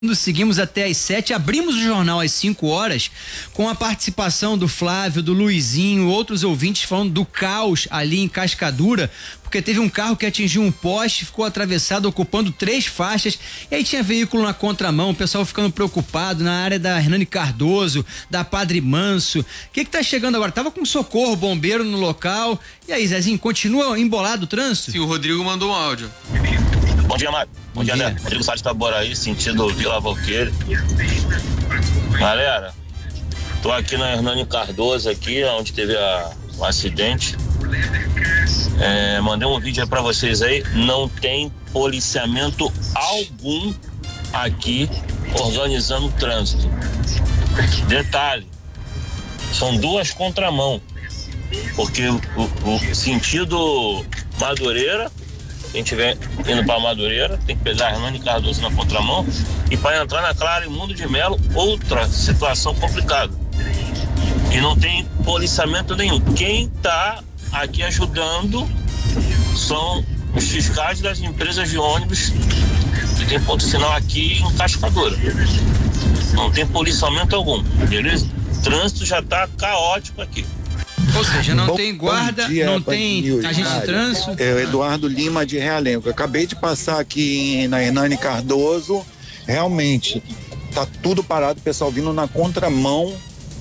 Seguimos até às 7, abrimos o jornal às 5 horas com a participação do Flávio, do Luizinho, outros ouvintes falando do caos ali em Cascadura, porque teve um carro que atingiu um poste, ficou atravessado, ocupando 3 faixas, e aí tinha veículo na contramão, o pessoal ficando preocupado na área da Hernani Cardoso, da Padre Manso. O que tá chegando agora? Tava com socorro, bombeiro no local. E aí, Zezinho, continua embolado o trânsito? Sim, o Rodrigo mandou um áudio. Bom dia, Mário. Bom dia, né? Rodrigo Salles Taboraí, sentido Vila Valqueire. Galera, tô aqui na Hernani Cardoso, aqui, onde teve um acidente. Mandei um vídeo aí pra vocês aí. Não tem policiamento algum aqui organizando o trânsito. Detalhe, são 2 contramão. Porque o sentido Madureira, quem estiver indo para Madureira, tem que pegar a Hernani Cardoso na contramão, e para entrar na Clara e Mundo de Melo, outra situação complicada. E não tem policiamento nenhum. Quem está aqui ajudando são os fiscais das empresas de ônibus que tem ponto sinal aqui em Cascadura. Não tem policiamento algum, beleza? O trânsito já está caótico aqui. Ou seja, não tem guarda, não tem agente de trânsito. É o Eduardo Lima de Realengo. Eu acabei de passar aqui na Hernani Cardoso. Realmente, tá tudo parado, o pessoal vindo na contramão.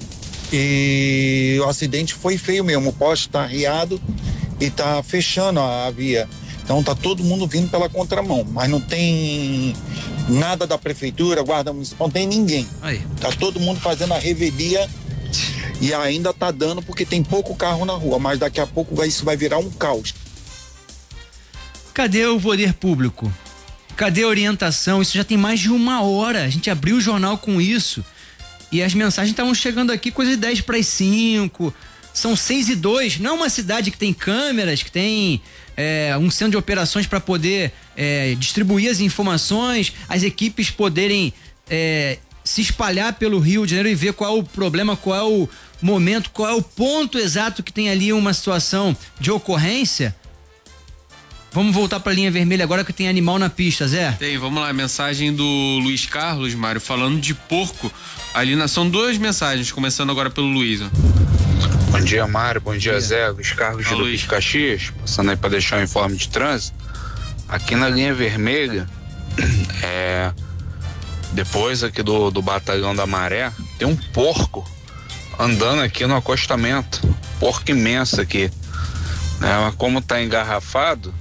E o acidente foi feio mesmo. O poste tá arriado e tá fechando a via. Então tá todo mundo vindo pela contramão. Mas não tem nada da prefeitura, guarda municipal, não tem ninguém. Aí. Tá todo mundo fazendo a revelia. E ainda tá dando porque tem pouco carro na rua, mas daqui a pouco isso vai virar um caos. Cadê o poder público? Cadê a orientação? Isso já tem mais de 1 hora. A gente abriu o jornal com isso. E as mensagens estavam chegando aqui coisa de 10 para as 5. São 6:02. Não é uma cidade que tem câmeras, que tem um centro de operações para poder distribuir as informações, as equipes poderem se espalhar pelo Rio de Janeiro e ver qual é o problema, qual é o momento, qual é o ponto exato que tem ali uma situação de ocorrência. Vamos voltar para a linha vermelha agora que tem animal na pista, Zé. Tem, vamos lá, mensagem do Luiz Carlos, Mário, falando de porco. Ali são 2 mensagens, começando agora pelo Luiz. Ó. Bom dia, Mário, bom dia, Zé. Luiz Carlos de Luiz Caxias, passando aí para deixar o informe de trânsito. Aqui na linha vermelha, depois aqui do Batalhão da Maré, tem um porco andando aqui no acostamento. Porco imenso aqui. Mas como tá engarrafado,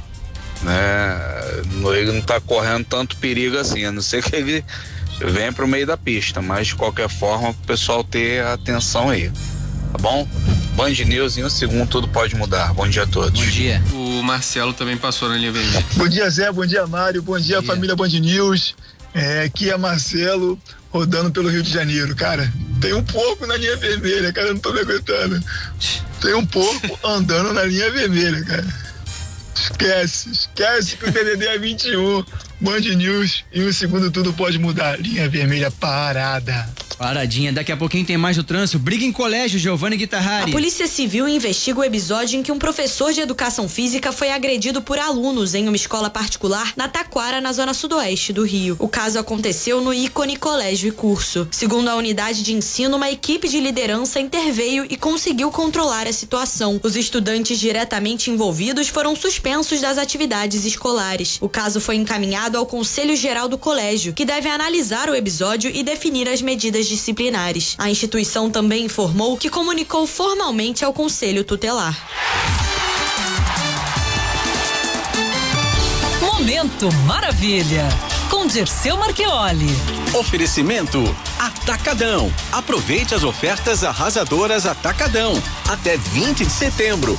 ele não tá correndo tanto perigo assim, a não ser que ele venha pro meio da pista, mas de qualquer forma o pessoal ter atenção aí, tá bom? Band News, em 1 segundo tudo pode mudar. Bom dia a todos. Bom dia. O Marcelo também passou na linha vermelha. Bom dia, Zé, bom dia, Mário, bom dia, família Band News. Aqui é Marcelo, rodando pelo Rio de Janeiro. Cara, tem um porco na linha vermelha, cara, eu não tô me aguentando. Tem um porco andando na linha vermelha, cara. Esquece que o TDD é 21. Band News, em 1 segundo tudo pode mudar. Linha vermelha parada. Paradinha, daqui a pouquinho tem mais do trânsito. Briga em colégio, Giovanni Guitarrari. A Polícia Civil investiga o episódio em que um professor de educação física foi agredido por alunos em uma escola particular na Taquara, na zona sudoeste do Rio. O caso aconteceu no ícone Colégio e Curso. Segundo a unidade de ensino, uma equipe de liderança interveio e conseguiu controlar a situação. Os estudantes diretamente envolvidos foram suspensos das atividades escolares. O caso foi encaminhado ao Conselho Geral do Colégio, que deve analisar o episódio e definir as medidas disciplinares. A instituição também informou que comunicou formalmente ao Conselho Tutelar. Momento Maravilha, com Dirceu Marchioli. Oferecimento Atacadão. Aproveite as ofertas arrasadoras Atacadão. Até 20 de setembro.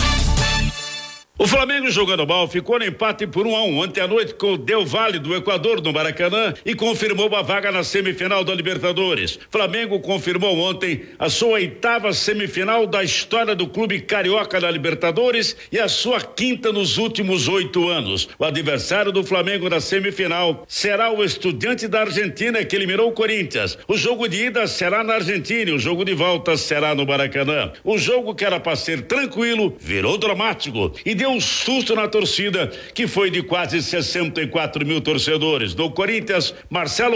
O Flamengo jogando mal ficou no empate por 1-1 ontem à noite com o Del Valle do Equador no Maracanã e confirmou a vaga na semifinal da Libertadores. Flamengo confirmou ontem a sua 8ª semifinal da história do clube carioca da Libertadores e a sua 5ª nos últimos 8 anos. O adversário do Flamengo na semifinal será o Estudiantes da Argentina, que eliminou o Corinthians. O jogo de ida será na Argentina e o jogo de volta será no Maracanã. O jogo que era para ser tranquilo virou dramático e deu deu susto na torcida, que foi de quase 64 mil torcedores. No Corinthians, Marcelo